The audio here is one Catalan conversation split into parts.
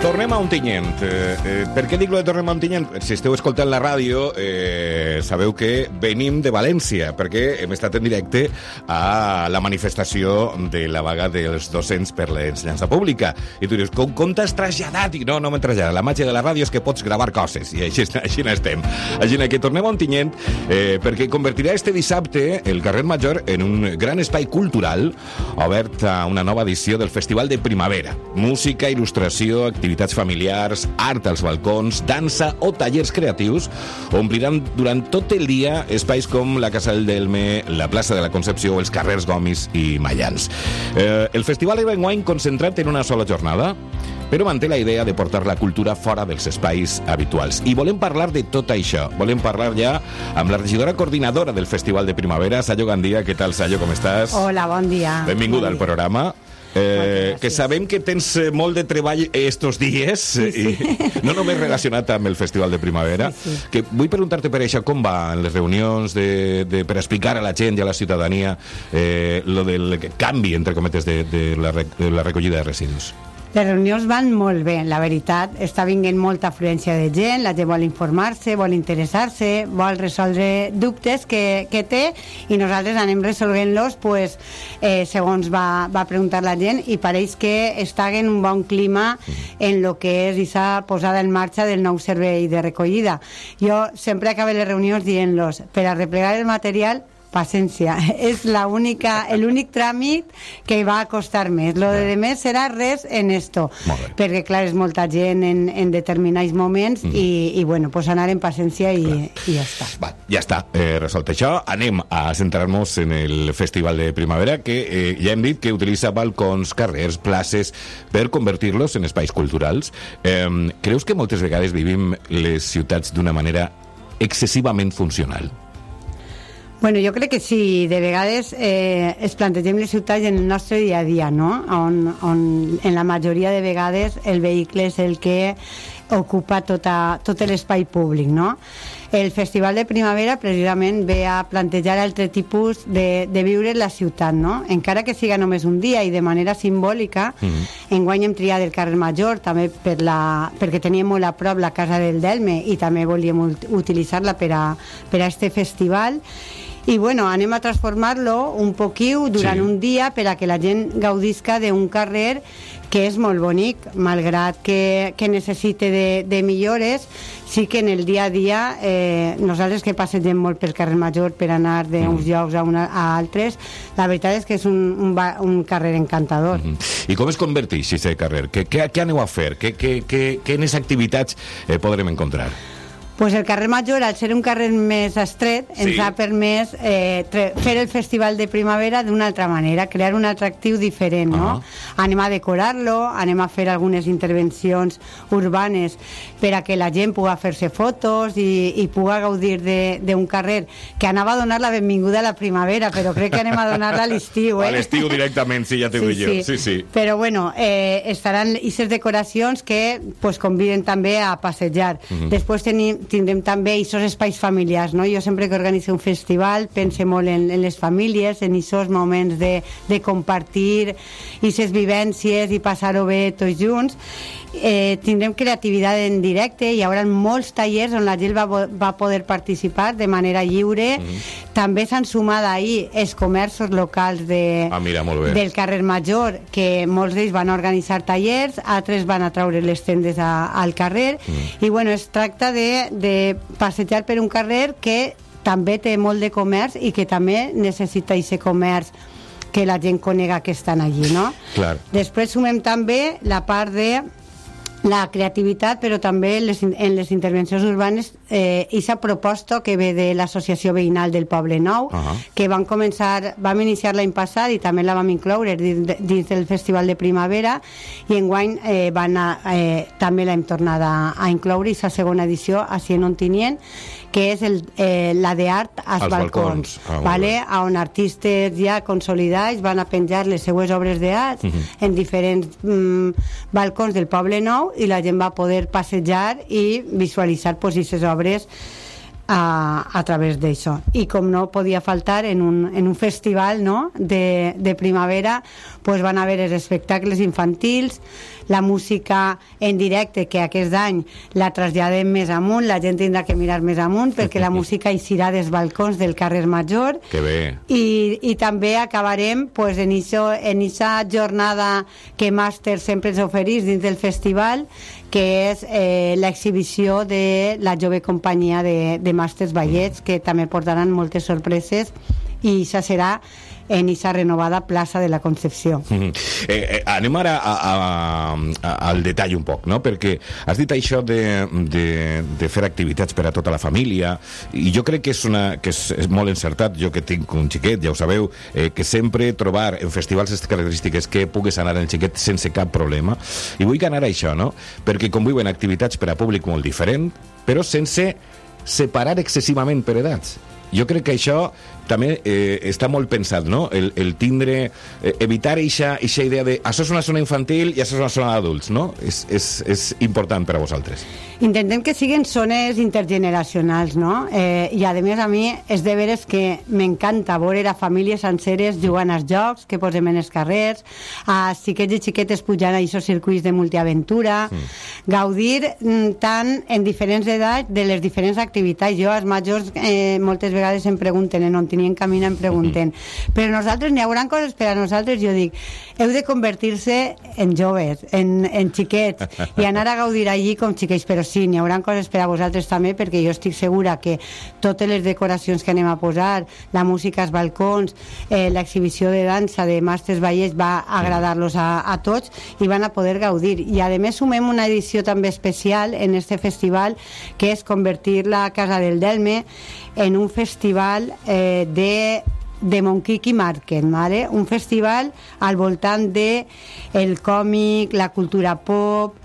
Tornem a Ontinyent. Per què dic lo de tornem a Ontinyent? Si esteu escoltant la ràdio, sabeu que venim de València, perquè hem estat en directe a la manifestació de la vaga dels docents per l'ensenyança pública. I tu dius, com t'has traslladat? I no m'he traslladat. La màgia de la ràdio és que pots gravar coses, i així n'estem. Així que tornem a Ontinyent, perquè convertirà este dissabte el carrer Major en un gran espai cultural obert a una nova edició del Festival de Primavera. Música, il·lustració, activitats familiars, art als balcons, dansa o tallers creatius ompliran durant tot el dia espais com la Casa del Delme, la plaça de la Concepció o els carrers Gomis i Mayans. El festival va enguany concentrat en una sola jornada, però manté la idea de portar la cultura fora dels espais habituals. I volem parlar de tot això. Volem parlar ja amb la regidora coordinadora del Festival de Primavera, Sallo Gandia. Què tal, Sallo, com estàs? Hola, bon dia. Benvinguda al programa. Que sabem que tens molt de treball estos dies, sí. I no només relacionat amb el Festival de Primavera, sí. Que vull preguntar-te per això, com va en les reunions per explicar a la gent i a la ciutadania lo del canvi, entre cometes, de la recollida de residus. Les reunions van molt bé, la veritat. Està vinguent molta afluència de gent, la gent vol informar-se, vol interessar-se, vol resoldre dubtes que té, i nosaltres anem resolent-los segons va preguntar la gent, i pareix que està en un bon clima en lo que és aquesta posada en marxa del nou servei de recollida. Jo sempre acabo les reunions dient-los, per a replegar el material, paciència, és l'únic tràmit que va a costar més. Lo de més serà res en esto, perquè clar, és molta gent en determinats moments i bueno, pues anar en paciència i ja està. Va, ja està, resolt això. Anem a centrar-nos en el Festival de Primavera, que ja hem dit que utilitza balcons, carrers, places, per convertir-los en espais culturals. Creus que moltes vegades vivim les ciutats d'una manera excessivament funcional? Bueno, jo crec que sí, de vegades es plantegem les ciutats en el nostre dia a dia, no? On en la majoria de vegades el vehicle és el que ocupa tot l'espai públic, no? El Festival de Primavera precisament ve a plantejar altre tipus de viure la ciutat, no? Encara que siga només un dia i de manera simbòlica, enguany hem triat el carrer Major també perquè teníem molt a prop la Casa del Delme i també volíem utilitzar-la per a este festival. I bueno, anem a transformar-lo un poquiu durant un dia per a que la gent gaudisca d'un carrer que és molt bonic, malgrat que necessite de millores. Sí que en el dia a dia nosaltres que passegem molt pel carrer Major per anar d'uns llocs a altres, la veritat és que és un carrer encantador. I com es converteix aquest carrer? Què aneu a fer? Quines activitats podrem encontrar? Pues el carrer Major, al ser un carrer més estret, ens ha permès fer el Festival de Primavera d'una altra manera, crear un atractiu diferent, no? Anem a decorar-lo, anem a fer algunes intervencions urbanes per a que la gent pugui fer-se fotos i pugui gaudir d'un carrer que anava a donar la benvinguda a la primavera, però crec que anem a donar-la a l'estiu, A l'estiu directament, sí, ja t'ho dic jo. Sí. Però bueno, estaran aquestes decoracions que conviden també a passejar. Després tindrem també aquests espais familiars, no? Jo sempre que organitzo un festival pense molt en les famílies, en aquests moments de compartir aquestes vivències i passar-ho bé tots junts. Tindrem creativitat en directe, hi haurà molts tallers on la gent va poder participar de manera lliure. També s'han sumat ahir els comerços locals del carrer Major, que molts d'ells van organitzar tallers, altres van a traure les tendes al carrer, i bueno, es tracta de passejar per un carrer que també té molt de comerç i que també necessita aquest comerç que la gent conega que estan allí, no? Clar. Després sumem també la part de la creativitat, però també en les intervencions urbanes aquesta proposta que ve de l'Associació Veïnal del Poble Nou, que vam iniciar l'any passat i també la vam incloure dins del Festival de Primavera, i enguany també l'hem tornat a incloure aquesta segona edició així en Ontinyent, que és la d'art als balcons, on artistes ja consolidats van a penjar les seues obres d'art en diferents balcons del Poble Nou, i la gent va poder passejar i visualitzar aquestes obres a través d'això. I com no podia faltar en un festival, no?, de primavera, pues van haver els espectacles infantils, la música en directe, que aquest any la traslladem més amunt, la gent tindrà que mirar més amunt perquè la música eixirà dels balcons del carrer Major. Que bé. I també acabarem pues, en aquesta jornada que Màster sempre ens oferís dins del festival, que és l'exhibició de la jove companyia de Màsters Ballets, que també portaran moltes sorpreses, i això serà en aquesta renovada plaça de la Concepció. Anem ara al detall un poc, no? Perquè has dit això de fer activitats per a tota la família, i jo crec que és molt encertat. Jo que tinc un xiquet, ja ho sabeu, que sempre trobar en festivals aquestes característiques que pugues anar en el xiquet sense cap problema, i vull anar a això, no? Perquè conviuen activitats per a públic molt diferent, però sense separar excessivament per edats. Jo crec que això també està molt pensat, no? El tindre, evitar eixa idea de això és una zona infantil i això és una zona d'adults, no? És important per a vosaltres. Intentem que siguin zones intergeneracionals, no? I a més a mi és de veres que m'encanta veure a famílies senceres jugant als jocs que posem en els carrers, a xiquets i xiquetes pujant a aquests circuits de multiaventura, gaudir tant en diferents edats de les diferents activitats. Jo, als majors, moltes vegades em pregunten on tenien camina, em pregunten, però nosaltres n'hi haurà coses per a nosaltres. Jo dic, heu de convertir-se en joves, en xiquets, i anar a gaudir allí com xiquets, però sí, n'hi haurà coses per a vosaltres també, perquè jo estic segura que totes les decoracions que anem a posar, la música als balcons, l'exhibició de dansa de Màsters Ballets va agradar-los a tots i van a poder gaudir. I a més sumem una edició també especial en este festival, que és convertir la Casa del Delme en un festival de Monquiqui Market, ¿vale? Un festival al voltant de el còmic, la cultura pop,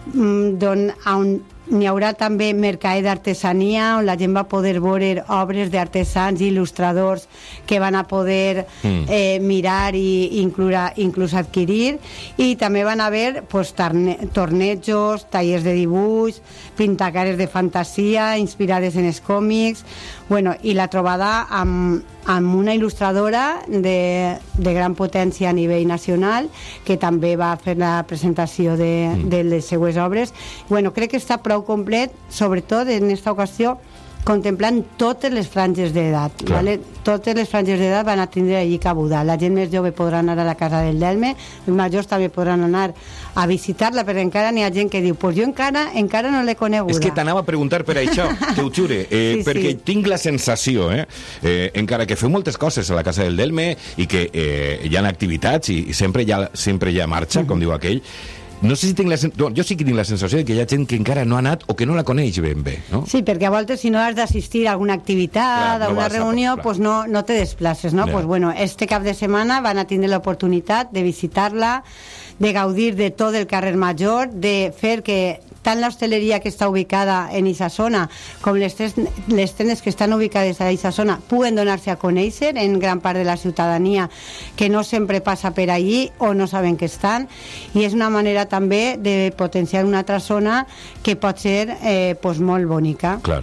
on n'hi haurà també mercader d'artesania, on la gent va poder veure obres d'artesans i il·lustradors que van a poder mirar i inclús adquirir, i també van haver pues, tornejos, tallers de dibuix, pintacares de fantasia inspirades en els còmics, bueno, i la trobada amb una il·lustradora de gran potència a nivell nacional, que també va fer la presentació de les seues obres. Bueno, crec que està prou complet, sobretot en aquesta ocasió contemplant totes les franges d'edat, ¿vale? Totes les franges d'edat van a tindre allí cabuda. La gent més jove podrà anar a la Casa del Delme, els majors també podran anar a visitar-la, perquè encara n'hi ha gent que diu, pues jo encara no l'he coneguda. És que t'anava a preguntar per això, t'ho jure, perquè tinc la sensació, encara que feu moltes coses a la Casa del Delme i que hi ha activitats i sempre hi ha marxa, com diu aquell. No sé si jo sí que tinc la sensació de que hi ha gent que encara no ha anat o que no la coneix ben bé, no? Sí, perquè a voltes si no has d'assistir a alguna activitat, a una reunió, pues no te desplaces, no? Pues bueno, este cap de setmana van a tindre l'oportunitat de visitar-la, de gaudir de tot el carrer Major, de fer que tant l'hostaleria que està ubicada en aquesta zona com les tendes que estan ubicades a aquesta zona puguen donar-se a conèixer en gran part de la ciutadania que no sempre passa per allí o no saben que estan, i és una manera també de potenciar una altra zona que pot ser pues molt bonica. Clar.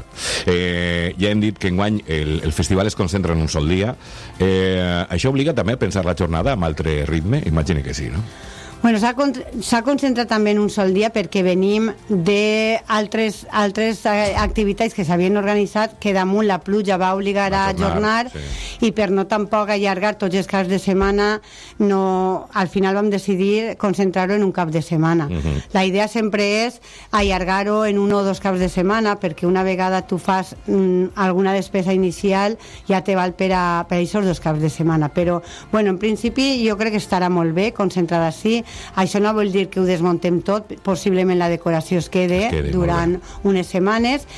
Ja hem dit que enguany el festival es concentra en un sol dia. Això obliga també a pensar la jornada amb altre ritme? Imagino que sí, no? Bueno, s'ha concentrat també en un sol dia perquè venim d'altres activitats que s'havien organitzat que damunt la pluja va obligar a ajornar, i per no tampoc allargar tots els caps de setmana al final vam decidir concentrar-ho en un cap de setmana. La idea sempre és allargar-ho en un o dos caps de setmana, perquè una vegada tu fas alguna despesa inicial ja te val per a aquests dos caps de setmana, però bueno, en principi jo crec que estarà molt bé concentrat així. Això no vol dir que ho desmuntem tot, possiblement la decoració es quede durant unes setmanes,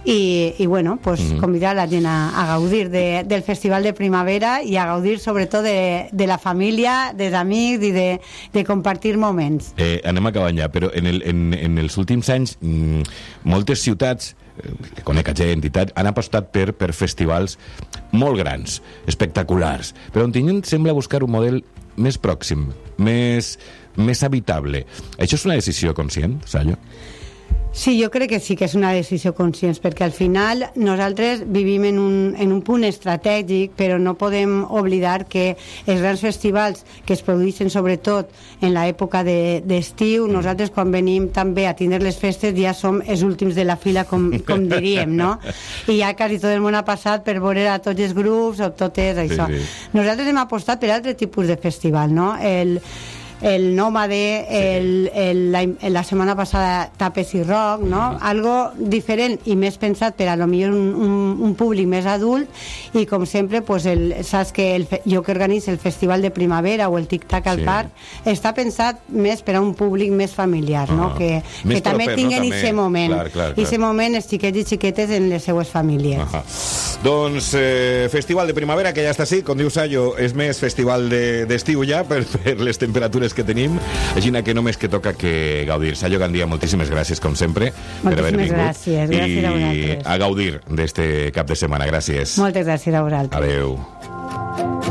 i bueno, pues convidar la gent a gaudir del festival de primavera i a gaudir sobretot de la família, dels amics i de compartir moments. Anem acabant ja, però en els últims anys moltes ciutats que conec gent i tal, han apostat per festivals molt grans, espectaculars, però Ontinyent sembla buscar un model més pròxim, més habitable. Això és una decisió conscient, Sallo? Sí, jo crec que sí que és una decisió conscient, perquè al final nosaltres vivim en un punt estratègic, però no podem oblidar que els grans festivals que es produeixen sobretot en l'època d'estiu, nosaltres quan venim també a tindre les festes ja som els últims de la fila, com diríem, no? I ja quasi tot el món ha passat per veure a tots els grups o tot això. Sí. Nosaltres hem apostat per altre tipus de festival, no? El Nómade, la setmana passada Tapes i Rock, no? Algo diferent i més pensat per a lo millor un públic més adult, i com sempre pues saps que jo que organitzo el Festival de Primavera o el Tic Tac al Parc està pensat més per a un públic més familiar, no? Que també tinguen aquest moment, aquest moment els xiquets i xiquetes en les seues famílies. Doncs Festival de Primavera, que ja està així, com diu Sallo, és més festival d'estiu ja per les temperatures que tenim, així que només que toca que gaudir. Sallo Gandia, moltíssimes gràcies com sempre per haver vingut. Gràcies a vosaltres. I a gaudir d'este cap de setmana. Gràcies. Moltes gràcies a vosaltres. Adeu.